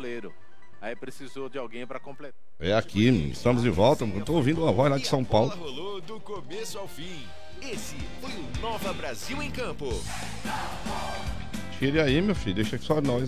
goleiro. Aí precisou de alguém para completar. É aqui, estamos de volta. Eu tô ouvindo uma voz lá de São Paulo. A bola rolou do começo ao fim. Esse foi o Nova Brasil em Campo. Tire aí, meu filho, deixa só nós.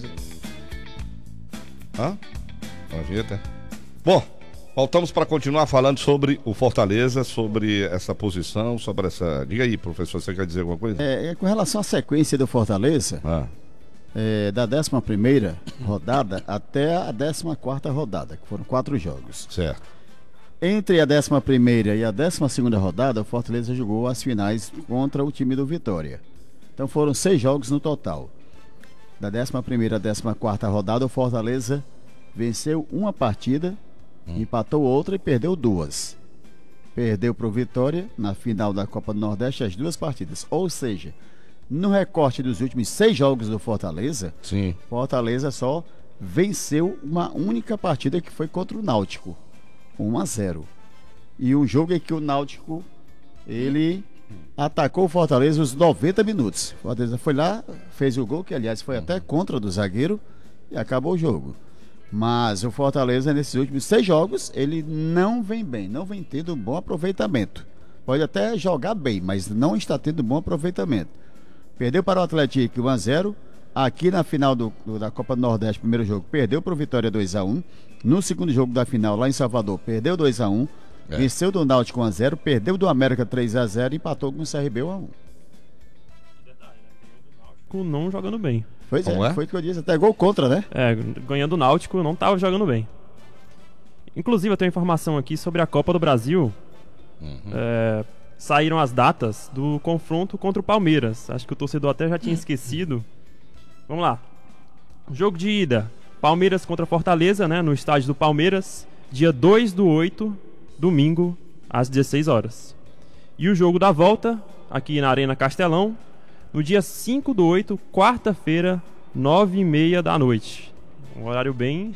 Hã? A vinheta. Bom, voltamos para continuar falando sobre o Fortaleza, sobre essa posição, sobre essa... Diga aí, professor, você quer dizer alguma coisa? Com relação à sequência do Fortaleza, da 11ª rodada até a 14ª rodada, que foram 4 jogos. Certo. Entre a 11ª e a 12ª rodada, o Fortaleza jogou as finais contra o time do Vitória. Então foram 6 jogos no total. Da 11ª à 14ª rodada, o Fortaleza venceu uma partida, empatou outra e perdeu 2. Perdeu para o Vitória na final da Copa do Nordeste as 2 partidas. Ou seja, no recorte dos últimos 6 jogos do Fortaleza, sim, Fortaleza só venceu uma única partida, que foi contra o Náutico, 1-0. E um jogo em que o Náutico, ele atacou o Fortaleza os 90 minutos. O Fortaleza foi lá, fez o gol, que aliás foi até contra do zagueiro, e acabou o jogo. Mas o Fortaleza, nesses últimos 6 jogos, ele não vem bem, não vem tendo um bom aproveitamento. Pode até jogar bem, mas não está tendo um bom aproveitamento. Perdeu para o Atlético 1-0. Aqui na final da Copa do Nordeste, primeiro jogo, perdeu para o Vitória 2-1. No segundo jogo da final, lá em Salvador, perdeu 2-1. Venceu do Náutico 1-0, perdeu do América 3-0 e empatou com o CRB 1-1. Não jogando bem. Pois foi o que eu disse, até gol contra, né? Ganhando o Náutico, não estava jogando bem. Inclusive, eu tenho informação aqui sobre a Copa do Brasil. Saíram as datas do confronto contra o Palmeiras. Acho que o torcedor até já tinha esquecido. Vamos lá. Jogo de ida, Palmeiras contra Fortaleza, né, no estádio do Palmeiras, dia 2/8, domingo, às 16 horas. E o jogo da volta, aqui na Arena Castelão, no dia 5/8, quarta-feira, 9h30 da noite. Um horário bem...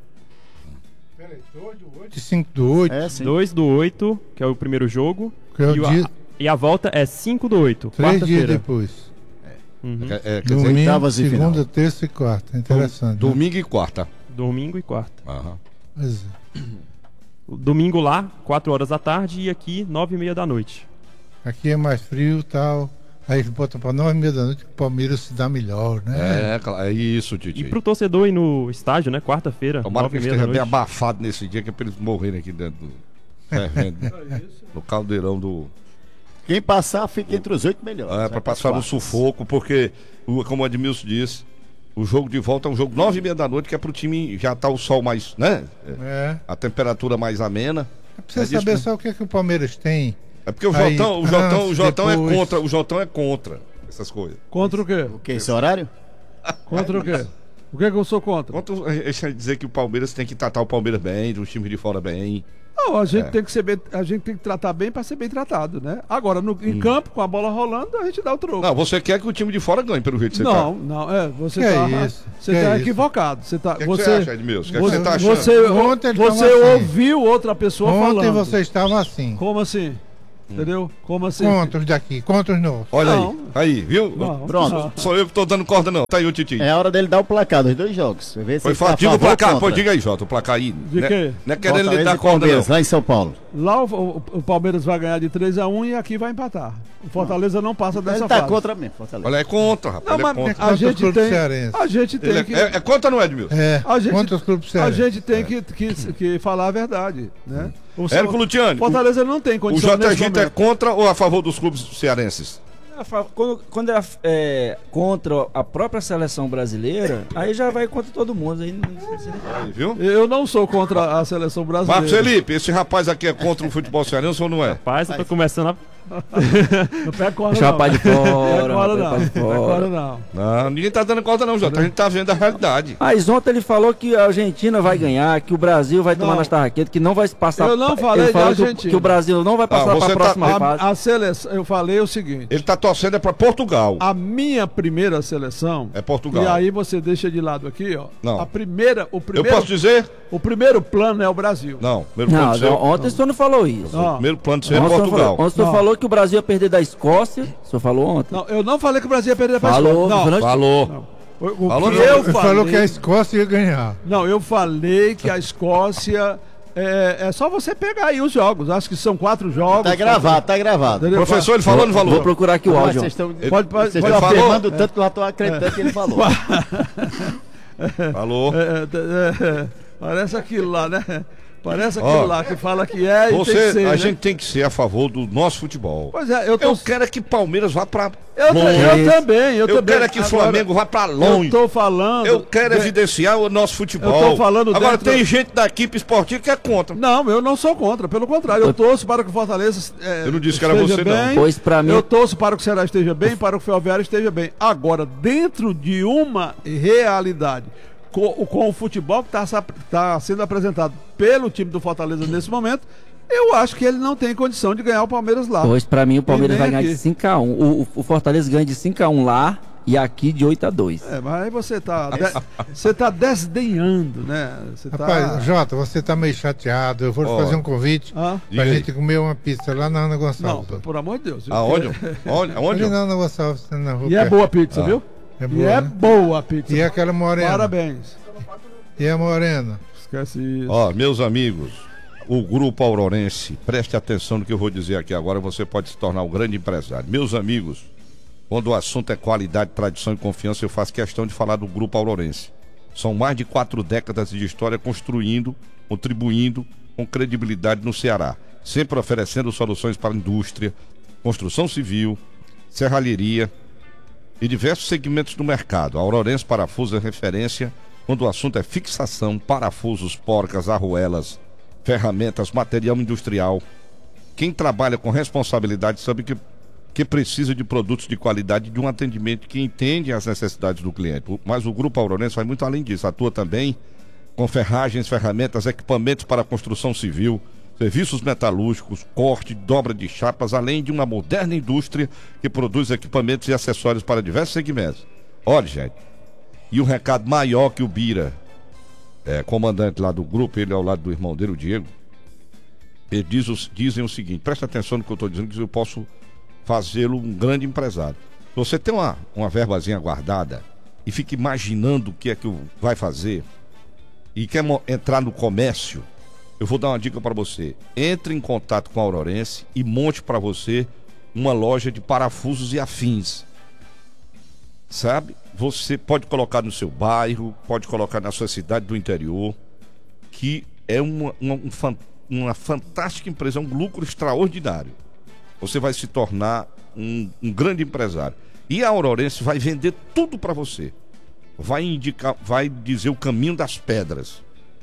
Peraí, 2/8 e 5/8? 2/8, que é o primeiro jogo. E a volta é 5/8, 3 dias depois. Domingo, segunda, terça e quarta. Interessante. Domingo e quarta. Domingo e quarta. Pois é. Domingo lá, 4 horas da tarde, e aqui, 9h30 da noite. Aqui é mais frio e tal. Aí botam para 9h30 da noite que o Palmeiras se dá melhor, né? É isso, Titi. E pro torcedor ir no estádio, né? Quarta-feira. Tomara que esteja bem abafado nesse dia, que é pra eles morrerem aqui dentro do. No caldeirão do. Quem passar fica entre os 8 melhores. Para passar no sufoco, porque, como o Edmilson disse, o jogo de volta é um jogo 9h30 da noite, que é pro time já tá o sol mais, né? A temperatura mais amena. Precisa saber só o que o Palmeiras tem. É porque o Jotão é contra essas coisas. Contra o quê? O que? Esse horário? Contra o quê? O que eu sou contra? Deixa eu dizer que o Palmeiras tem que tratar o Palmeiras bem, os times de fora bem. Não, a gente tem que tratar bem para ser bem tratado, né? Agora, em campo, com a bola rolando, a gente dá o troco. Não, você quer que o time de fora ganhe, pelo jeito que você tá. Não, você tá equivocado. Você tá, o que você acha, Edmilson? O que você tá achando? Você ouviu outra pessoa falando. Ontem você estava assim. Como assim? Entendeu? Como assim? Contra os daqui, contra os nossos. Olha aí, viu? Pronto. Sou eu que tô dando corda, não. Tá aí o Titi. É a hora dele dar o placar dos 2 jogos. Foi fato, diga o placar. Pô, diga aí, Jota, o placar aí. De quê? Não é querendo lhe dar corda, não. Lá em São Paulo. Lá o Palmeiras vai ganhar de 3-1 e aqui vai empatar. O Fortaleza não passa dessa fase. Ele tá contra mesmo, Fortaleza. Olha, é contra, rapaz. Não, mas a gente tem que... É contra, não é, Edmilson? Contra os clubes cearenses. A gente tem que falar a verdade, né? Érico Luciani, Fortaleza não tem condição. O JG é contra ou a favor dos clubes cearenses? Quando é contra a própria seleção brasileira, aí já vai contra todo mundo. Aí viu? Eu não sou contra a seleção brasileira. Marcos Felipe, esse rapaz aqui é contra o futebol cearense ou não é? Rapaz, eu tô começando a... Não pega corda, deixa o rapaz de fora. Não, ninguém tá dando corda não, Jota. A gente tá vendo a realidade. Mas ontem ele falou que a Argentina vai ganhar, que o Brasil vai tomar nas tarraquetas, que não vai passar. Eu não falei da Argentina. Que o Brasil não vai passar para a próxima fase. A seleção, eu falei o seguinte. Ele tá torcendo para Portugal. A minha primeira seleção é Portugal. E aí você deixa de lado aqui, ó. Não. O primeiro. Eu posso dizer? O primeiro plano é o Brasil. Não, primeiro plano ontem o senhor não falou isso. O primeiro plano é Portugal. Ontem o senhor falou que o Brasil ia perder da Escócia. O senhor falou ontem? Não, eu não falei que o Brasil ia perder para a Escócia. Falou. Não. Ele falou que a Escócia ia ganhar. Não, eu falei que a Escócia... É só você pegar aí os jogos. Acho que são 4 jogos. Tá gravado. Entendeu? Professor, ele falou ou não falou? Vou procurar aqui o áudio. Vocês estão Pode afirmando tanto que eu já estou acreditando que ele falou. Falou. Parece aquilo lá, né? Parece aquilo lá que fala que é e tem que ser, a gente tem que ser a favor do nosso futebol. Pois é, eu quero é que Palmeiras vá pra Eu também. Eu quero é que o Flamengo vá pra longe. Eu tô falando... Eu quero evidenciar o nosso futebol. Eu tô falando Agora, dentro... tem gente da equipe esportiva que é contra. Não, eu não sou contra. Pelo contrário, eu torço para que o Fortaleza eu não disse que era você, bem. não. Pois pra mim... Eu torço para que o Ceará esteja bem, para que o Ferroviário esteja bem. Agora, dentro de uma realidade... Com o futebol que está sendo apresentado pelo time do Fortaleza nesse momento, eu acho que ele não tem condição de ganhar o Palmeiras lá. Pois pra mim o Palmeiras vai ganhar aqui. de 5-1. O Fortaleza ganha de 5-1 lá e aqui de 8-2. Mas aí você tá desdenhando, né? Rapaz, Jota, você tá meio chateado. Eu vou te fazer um convite pra gente comer uma pizza lá na Ana Gonçalves. Não, por amor de Deus. Aonde? Aonde? Ali na Ana Gonçalves, na rua. E é boa a pizza, viu? É boa, né? Boa a pizza. E aquela morena. Parabéns. E a morena. Esquece isso. Meus amigos, o Grupo Aurorense, preste atenção no que eu vou dizer aqui agora, você pode se tornar um grande empresário. Meus amigos, quando o assunto é qualidade, tradição e confiança, eu faço questão de falar do Grupo Aurorense. São mais de 4 décadas de história construindo, contribuindo com credibilidade no Ceará, sempre oferecendo soluções para a indústria, construção civil, serralheria e diversos segmentos do mercado. A Aurorense Parafusos é referência quando o assunto é fixação, parafusos, porcas, arruelas, ferramentas, material industrial. Quem trabalha com responsabilidade sabe que precisa de produtos de qualidade, de um atendimento que entende as necessidades do cliente. Mas o Grupo Aurorense vai muito além disso. Atua também com ferragens, ferramentas, equipamentos para construção civil, serviços metalúrgicos, corte, dobra de chapas, além de uma moderna indústria que produz equipamentos e acessórios para diversos segmentos. Olha, gente, e o recado maior que o Bira, comandante lá do grupo, ele ao lado do irmão dele, o Diego, eles dizem o seguinte, presta atenção no que eu estou dizendo, que eu posso fazê-lo um grande empresário. Se você tem uma verbazinha guardada e fica imaginando o que é que vai fazer e quer entrar no comércio, eu vou dar uma dica para você. Entre em contato com a Aurorense e monte para você uma loja de parafusos e afins. Sabe? Você pode colocar no seu bairro, pode colocar na sua cidade do interior, que é uma fantástica empresa, um lucro extraordinário. Você vai se tornar um grande empresário. E a Aurorense vai vender tudo para você. Vai dizer o caminho das pedras.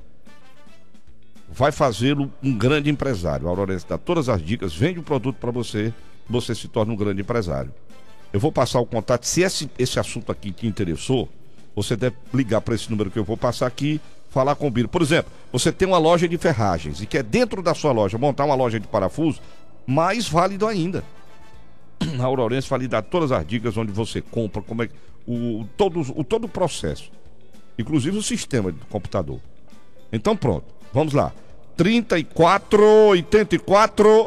Vai fazê-lo um grande empresário. A Aurorense dá todas as dicas, vende o produto para você, você se torna um grande empresário. Eu vou passar o contato. Se esse assunto aqui te interessou, você deve ligar para esse número que eu vou passar aqui, falar com o Biro. Por exemplo, você tem uma loja de ferragens e quer dentro da sua loja montar uma loja de parafuso, mais válido ainda. A Aurorense vai lhe dar todas as dicas onde você compra, como é todo o processo, inclusive o sistema do computador. Então pronto, vamos lá. 3484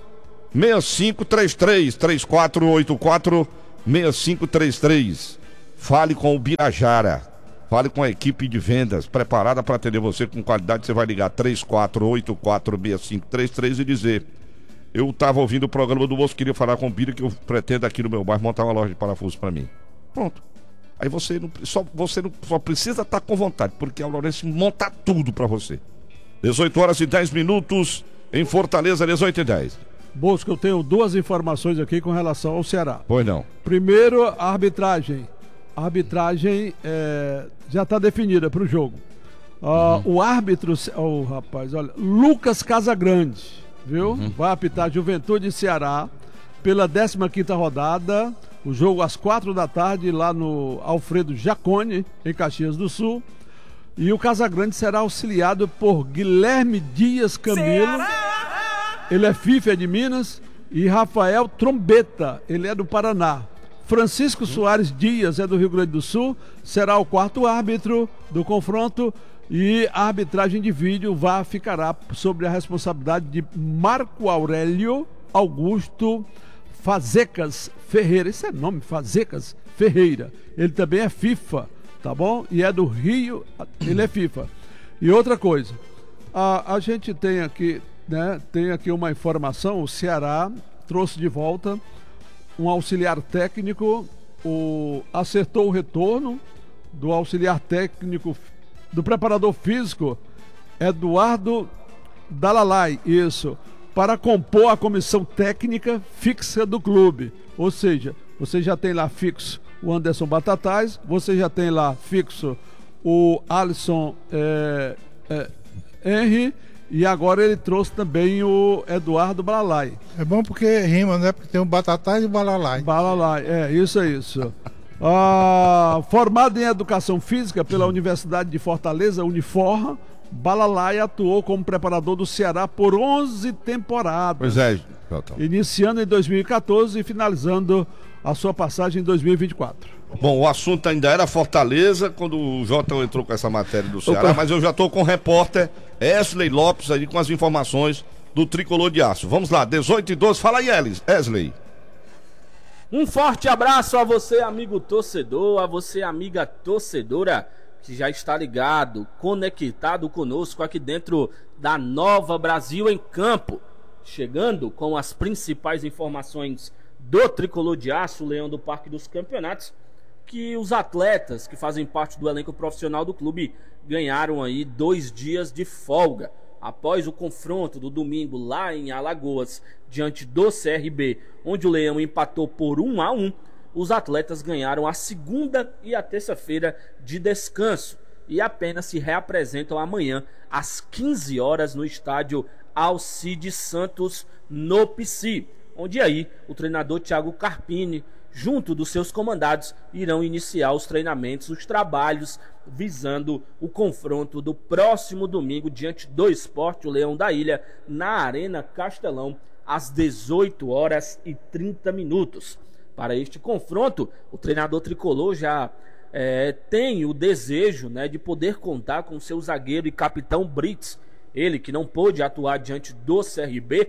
6533 3484 6533. Fale com o Birajara. Fale com a equipe de vendas preparada para atender você com qualidade. Você vai ligar 3484 6533 e dizer: eu estava ouvindo o programa do moço, queria falar com o Bira, que eu pretendo aqui no meu bairro montar uma loja de parafusos para mim. Pronto. Aí você só precisa estar com vontade, porque a Aurorense monta tudo para você. 18 horas e 10 minutos em Fortaleza, 18h10. Bosco, eu tenho 2 informações aqui com relação ao Ceará. Pois não. Primeiro, a arbitragem. A arbitragem já está definida para o jogo. O árbitro, olha, Lucas Casagrande, viu? Vai apitar Juventude e Ceará pela 15ª rodada. O jogo às 4h lá no Alfredo Jacone, em Caxias do Sul. E o Casagrande será auxiliado por Guilherme Dias Camilo. Ele é FIFA, é de Minas. E Rafael Trombeta, ele é do Paraná. Francisco Soares Dias é do Rio Grande do Sul. Será o 4º árbitro do confronto. E a arbitragem de vídeo ficará sobre a responsabilidade de Marco Aurélio Augusto Fazecas Ferreira. Esse é nome, Fazecas Ferreira. Ele também é FIFA, tá bom? E é do Rio, ele é FIFA. E outra coisa, a gente tem aqui, né, uma informação, o Ceará trouxe de volta um auxiliar técnico, acertou o retorno do auxiliar técnico, do preparador físico, Eduardo Dalalai, isso, para compor a comissão técnica fixa do clube. Ou seja, você já tem lá fixo o Anderson Batatais, você já tem lá fixo o Alisson Henry, e agora ele trouxe também o Eduardo Balalai. É bom porque rima, né? Porque tem o Batatais e o Balalai. Balalai, isso. Formado em Educação Física pela Universidade de Fortaleza, Uniforra, Balalai atuou como preparador do Ceará por 11 temporadas. Pois é, iniciando em 2014 e finalizando a sua passagem em 2024. Bom, o assunto ainda era Fortaleza quando o Jota entrou com essa matéria do Ceará, mas eu já estou com o repórter Wesley Lopes aí com as informações do Tricolor de Aço. Vamos lá, 18:12, fala aí, Wesley. Um forte abraço a você, amigo torcedor, a você, amiga torcedora, que já está ligado, conectado conosco aqui dentro da Nova Brasil em Campo. Chegando com as principais informações do Tricolor de Aço, Leão do Parque dos Campeonatos, que os atletas que fazem parte do elenco profissional do clube ganharam aí 2 dias de folga. Após o confronto do domingo lá em Alagoas, diante do CRB, onde o Leão empatou por 1-1, os atletas ganharam a segunda e a terça-feira de descanso e apenas se reapresentam amanhã às 15 horas no estádio Alcides Santos, no PC, onde aí o treinador Thiago Carpini, junto dos seus comandados, irão iniciar os treinamentos, os trabalhos, visando o confronto do próximo domingo diante do Sport, o Leão da Ilha, na Arena Castelão, às 18h30. Para este confronto, o treinador tricolor já tem o desejo, né, de poder contar com seu zagueiro e capitão Brits, ele que não pôde atuar diante do CRB,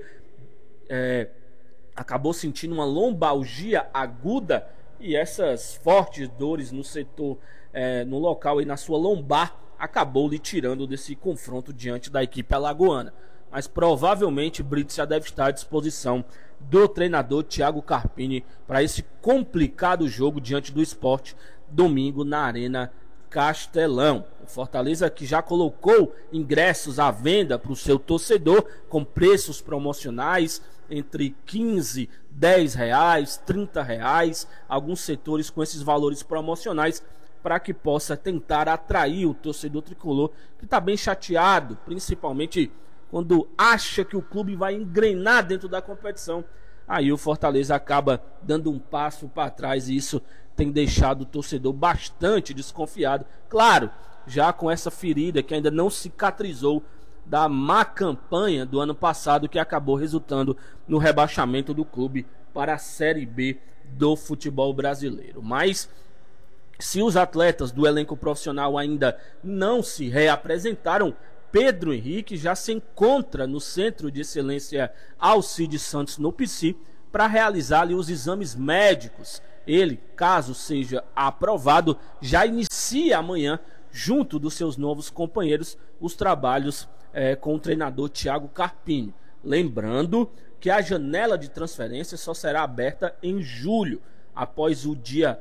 acabou sentindo uma lombalgia aguda e essas fortes dores no setor, no local e na sua lombar, acabou lhe tirando desse confronto diante da equipe alagoana. Mas provavelmente Brits já deve estar à disposição do treinador Thiago Carpini para esse complicado jogo diante do Sport, domingo na Arena Castelão. O Fortaleza, que já colocou ingressos à venda para o seu torcedor com preços promocionais entre 15, 10 reais, 30 reais, alguns setores com esses valores promocionais, para que possa tentar atrair o torcedor tricolor, que está bem chateado, principalmente quando acha que o clube vai engrenar dentro da competição. Aí o Fortaleza acaba dando um passo para trás e isso tem deixado o torcedor bastante desconfiado. Claro, já com essa ferida que ainda não cicatrizou da má campanha do ano passado, que acabou resultando no rebaixamento do clube para a Série B do futebol brasileiro. Mas se os atletas do elenco profissional ainda não se reapresentaram, Pedro Henrique já se encontra no Centro de Excelência Alcides Santos, no PC, para realizar ali os exames médicos. Ele, caso seja aprovado, já inicia amanhã, junto dos seus novos companheiros, os trabalhos com o treinador Thiago Carpini. Lembrando que a janela de transferência só será aberta em julho, após o dia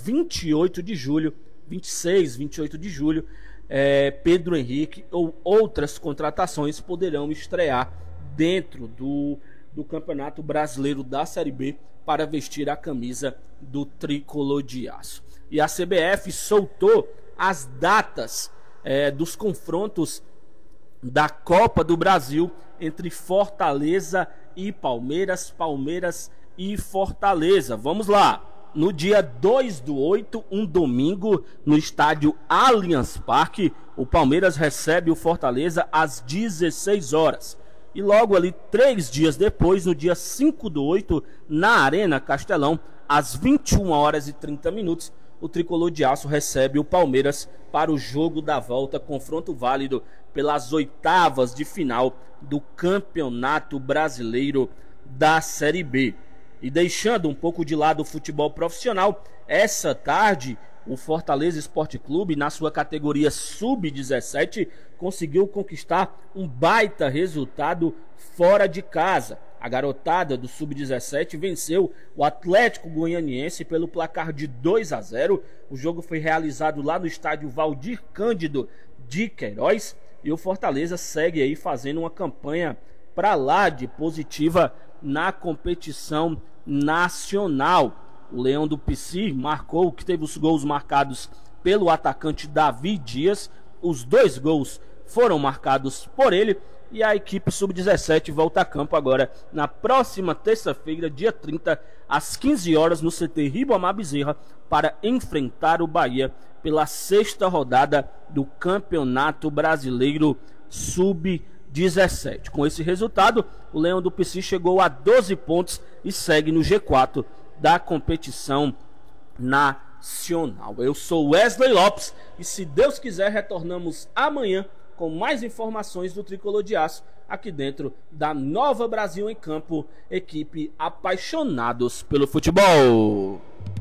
28 de julho, 26, 28 de julho, Pedro Henrique ou outras contratações poderão estrear dentro do Campeonato Brasileiro da Série B para vestir a camisa do Tricolor de Aço. E a CBF soltou as datas dos confrontos da Copa do Brasil entre Fortaleza e Palmeiras, Palmeiras e Fortaleza. Vamos lá. No dia 2/8, um domingo, no estádio Allianz Parque, o Palmeiras recebe o Fortaleza às 16 horas. E logo ali, 3 dias depois, no dia 5/8, na Arena Castelão, às 21h30, o Tricolor de Aço recebe o Palmeiras para o jogo da volta, confronto válido pelas oitavas de final do Campeonato Brasileiro da Série B. E deixando um pouco de lado o futebol profissional, essa tarde o Fortaleza Esporte Clube, na sua categoria Sub-17, conseguiu conquistar um baita resultado fora de casa. A garotada do Sub-17 venceu o Atlético Goianiense pelo placar de 2-0. O jogo foi realizado lá no estádio Valdir Cândido de Queiroz. E o Fortaleza segue aí fazendo uma campanha para lá de positiva na competição nacional. O Leão do Pici marcou, que teve os gols marcados pelo atacante Davi Dias. Os 2 gols foram marcados por ele. E a equipe Sub-17 volta a campo agora na próxima terça-feira, dia 30, às 15 horas, no CT Ribamar Bezerra, para enfrentar o Bahia pela 6ª rodada do Campeonato Brasileiro Sub-17. Com esse resultado, o Leão do Pici chegou a 12 pontos e segue no G4 da competição nacional. Eu sou Wesley Lopes e, se Deus quiser, retornamos amanhã com mais informações do Tricolor de Aço aqui dentro da Nova Brasil em Campo, equipe apaixonados pelo futebol.